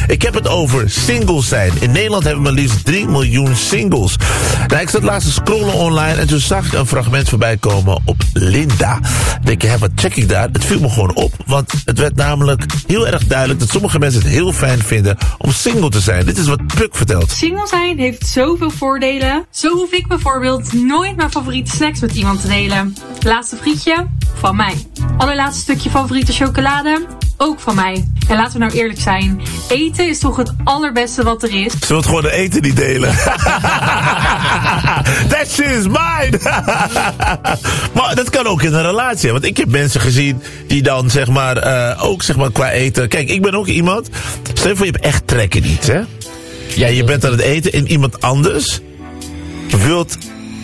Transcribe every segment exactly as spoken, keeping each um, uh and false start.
Ik heb het over singles zijn. In Nederland hebben we maar liefst drie miljoen singles. Nou, ik zat laatst te scrollen online en toen zag ik een fragment voorbij komen op Linda. Ik denk, hé, wat check ik daar? Het viel me gewoon op, want het werd namelijk heel erg duidelijk dat sommige mensen het heel fijn vinden om single te zijn. Dit is wat Puk vertelt. Single zijn heeft zoveel voordelen. Zo hoef ik bijvoorbeeld nooit mijn favoriete snacks met iemand te delen. Laatste frietje? Van mij. Allerlaatste stukje favoriete chocolade? Ook van mij. En laten we nou eerlijk zijn. Eten is toch het allerbeste wat er is. Ze wilt gewoon de eten niet delen. That shit is mine. Maar dat kan ook in een relatie. Want ik heb mensen gezien die dan zeg maar uh, ook zeg maar qua eten. Kijk, ik ben ook iemand. Stel je voor je hebt echt trek in iets, hè? Ja, je bent aan het eten en iemand anders wilt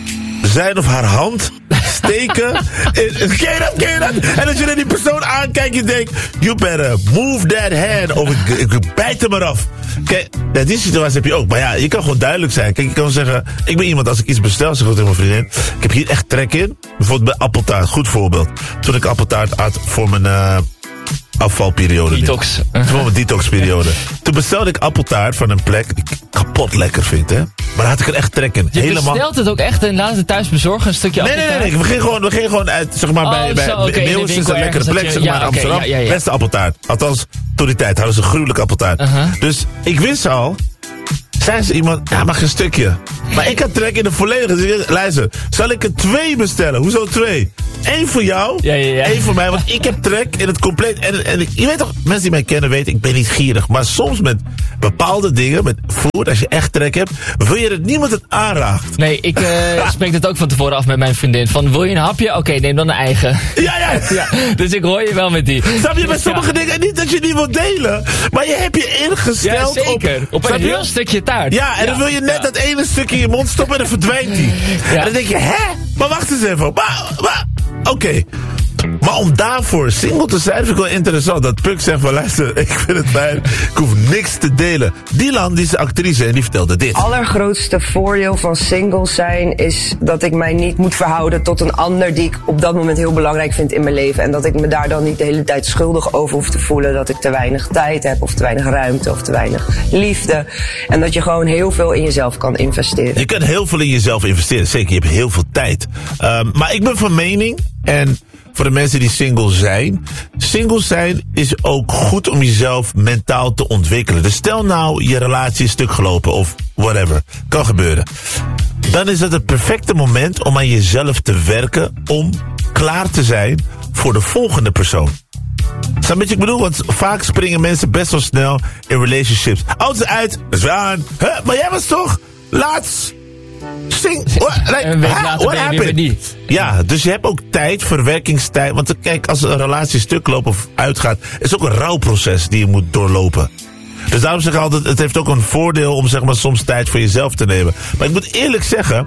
zijn of haar hand steken. in, ken je dat, ken je dat? En als je naar die persoon aankijkt, je denkt, you better move that hand. Of ik, ik bijt hem eraf. Kijk, ja, die situatie heb je ook. Maar ja, je kan gewoon duidelijk zijn. Kijk, je kan zeggen, ik ben iemand, als ik iets bestel, zeg ik tegen mijn vriendin, ik heb hier echt trek in. Bijvoorbeeld bij appeltaart, goed voorbeeld. Toen ik appeltaart at voor mijn Uh, afvalperiode. Detox. Voor mijn detoxperiode. Toen bestelde ik appeltaart van een plek die ik kapot lekker vind, hè. Maar daar had ik er echt trek in. Je Helemaal... bestelt het ook echt en laat het thuis bezorgen, een stukje nee, appeltaart? Nee, nee, nee. We gingen gewoon, we gingen gewoon uit, zeg maar, oh, bij, bij zo, okay, Meeuwis is een lekkere plek, je, zeg maar, ja, Amsterdam. Okay, ja, ja, ja. Beste appeltaart. Althans, tot die tijd hadden ze gruwelijke appeltaart. Uh-huh. Dus ik wist al, zijn ze iemand, ja, mag een stukje. Maar ik had trek in de volledige. Dus luister, zal ik er twee bestellen? Hoezo twee? Eén voor jou, ja, ja, ja. één voor mij. Want ik heb trek in het compleet. En, en je weet toch, mensen die mij kennen weten, ik ben niet gierig. Maar soms met bepaalde dingen, met food, als je echt trek hebt, wil je dat niemand het aanraakt. Nee, ik uh, spreek het ook van tevoren af met mijn vriendin. Van, wil je een hapje? Oké, okay, neem dan een eigen. Ja, ja. ja. Dus ik hoor je wel met die. Snap je, met sommige ja. dingen, niet dat je die wilt delen, maar je hebt je ingesteld ja, zeker. op... Op een heel stukje taart. Ja, en ja. dan wil je net ja. dat ene stukje in je mond stoppen en dan verdwijnt die. Ja. En dan denk je, hè? Maar wacht eens even. Maar, maar, oké. Okay. Maar om daarvoor single te zijn, vind ik wel interessant. Dat Puk zegt van, luister, ik vind het fijn. Ik hoef niks te delen. Dylan, die is actrice en die vertelde dit. Het allergrootste voordeel van single zijn is dat ik mij niet moet verhouden tot een ander die ik op dat moment heel belangrijk vind in mijn leven. En dat ik me daar dan niet de hele tijd schuldig over hoef te voelen. Dat ik te weinig tijd heb of te weinig ruimte of te weinig liefde. En dat je gewoon heel veel in jezelf kan investeren. Je kan heel veel in jezelf investeren. Zeker, je hebt heel veel tijd. Um, maar ik ben van mening, en voor de mensen die single zijn, single zijn is ook goed om jezelf mentaal te ontwikkelen. Dus stel nou je relatie is stuk gelopen of whatever. Kan gebeuren. Dan is dat het perfecte moment om aan jezelf te werken om klaar te zijn voor de volgende persoon. Snap je wat ik bedoel? Want vaak springen mensen best wel snel in relationships. Als ze uit, is weer aan. Huh? Maar jij was toch laatst sing. What, like, een week later what ben je weer niet. Ja, dus je hebt ook tijd, verwerkingstijd. Want kijk, als een relatie stuk loopt of uitgaat, is ook een rouwproces die je moet doorlopen. Dus daarom zeg ik altijd, het heeft ook een voordeel om zeg maar soms tijd voor jezelf te nemen. Maar ik moet eerlijk zeggen,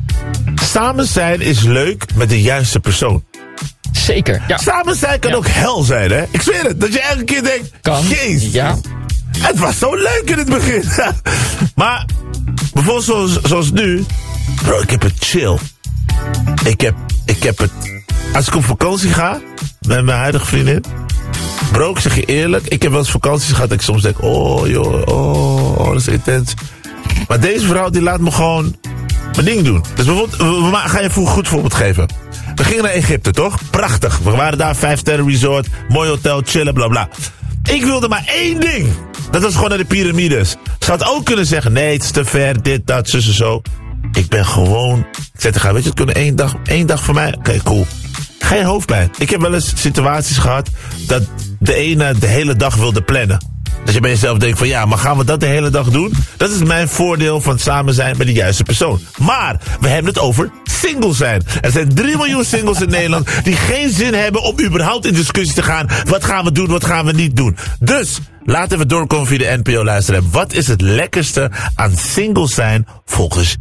samen zijn is leuk met de juiste persoon. Zeker, ja. Samen zijn kan ja. ook hel zijn, hè? Ik zweer het, dat je elke keer denkt, kan. Jeez, ja. het was zo leuk in het begin. Maar bijvoorbeeld zoals, zoals nu, bro, ik heb het chill. Ik heb, ik heb het, als ik op vakantie ga met mijn huidige vriendin, bro, ik zeg je eerlijk, ik heb wel eens vakanties gehad dat ik soms denk, oh joh, oh, oh dat is intens. Maar deze vrouw die laat me gewoon mijn ding doen. Dus bijvoorbeeld, we, we, ga je een goed voorbeeld geven. We gingen naar Egypte, toch? Prachtig. We waren daar, vijf sterren resort, mooi hotel, chillen, bla bla. Ik wilde maar één ding. Dat was gewoon naar de piramides. Ze had ook kunnen zeggen, nee, het is te ver, dit, dat, zus en zo. Ik ben gewoon, ik zei tegen haar, weet je, het kunnen één dag, één dag voor mij. Oké, okay, cool. Geen hoofdpijn. Ik heb wel eens situaties gehad dat de ene de hele dag wilde plannen. Dat je bij jezelf denkt van ja, maar gaan we dat de hele dag doen? Dat is mijn voordeel van samen zijn met de juiste persoon. Maar we hebben het over single zijn. Er zijn drie miljoen singles in Nederland die geen zin hebben om überhaupt in discussie te gaan. Wat gaan we doen, wat gaan we niet doen? Dus laten we doorkomen via de N P O luisteren. Wat is het lekkerste aan single zijn volgens